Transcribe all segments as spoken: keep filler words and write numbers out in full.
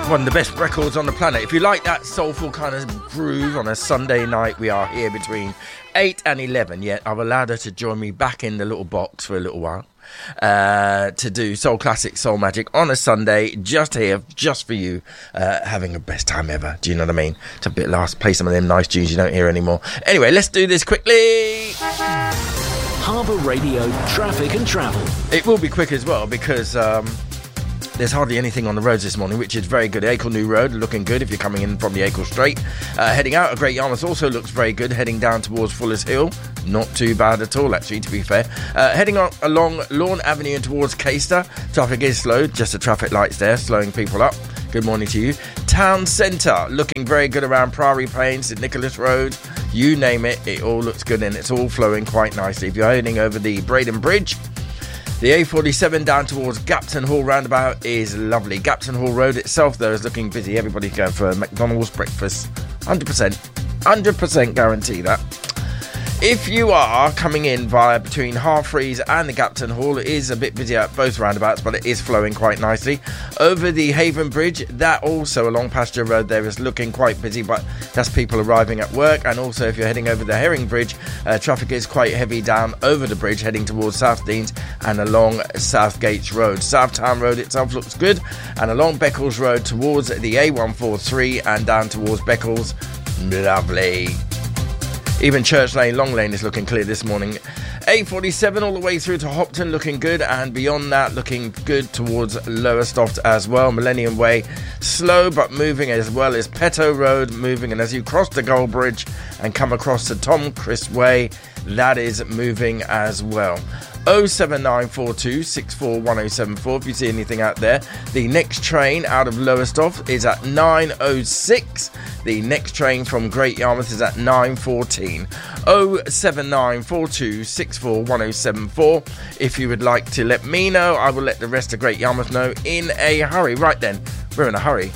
One of the best records on the planet. If you like that soulful kind of groove on a Sunday night, we are here between eight and eleven. Yet I've allowed her to join me back in the little box for a little while uh, to do Soul Classic, Soul Magic on a Sunday, just here, just for you, uh, having the best time ever. Do you know what I mean? To a bit last, play some of them nice tunes you don't hear anymore. Anyway, let's do this quickly. Harbour Radio, traffic and travel. It will be quick as well because um, there's hardly anything on the roads this morning, which is very good. Acle New Road looking good if you're coming in from the Acle Strait. Uh, heading out of Great Yarmouth also looks very good. Heading down towards Fuller's Hill, not too bad at all, actually, to be fair. Uh, heading on along Lawn Avenue and towards Caister, traffic is slow. Just the traffic lights there, slowing people up. Good morning to you. Town Centre looking very good around Priory Plains, St Nicholas Road. You name it, it all looks good and it's all flowing quite nicely. If you're heading over the Braden Bridge, the A forty-seven down towards Gapton Hall roundabout is lovely. Gapton Hall Road itself, though, is looking busy. Everybody's going for a McDonald's breakfast. one hundred percent. one hundred percent guarantee that. If you are coming in via between Harfreys and the Gapton Hall, it is a bit busy at both roundabouts, but it is flowing quite nicely. Over the Haven Bridge, that also along Pasture Road there is looking quite busy, but that's people arriving at work. And also if you're heading over the Herring Bridge, uh, traffic is quite heavy down over the bridge, heading towards South Deans and along South Gates Road. Southtown Road itself looks good, and along Beccles Road towards the A one forty-three and down towards Beccles, lovely. Even Church Lane, Long Lane is looking clear this morning. A forty-seven all the way through to Hopton looking good, and beyond that looking good towards Lowestoft as well. Millennium Way slow but moving, as well as Petto Road moving, and as you cross the Gold Bridge and come across to Tom Crisp Way, that is moving as well. oh seven nine four two six four one oh seven four if you see anything out there. The next train out of Lowestoft is at nine oh six. The next train from Great Yarmouth is at nine fourteen. oh seven nine four two six four one oh seven four. If you would like to let me know, I will let the rest of Great Yarmouth know in a hurry. Right then, we're in a hurry.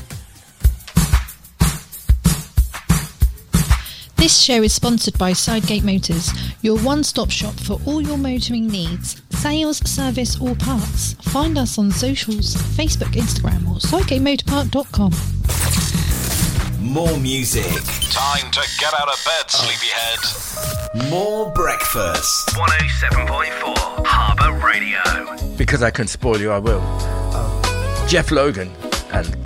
This show is sponsored by Sidegate Motors, your one-stop shop for all your motoring needs, sales, service or parts. Find us on socials, Facebook, Instagram or sidegate motor park dot com. More music. Time to get out of bed, sleepyhead. More breakfast. one oh seven point four Harbour Radio. Because I can spoil you, I will. Jeff Logan and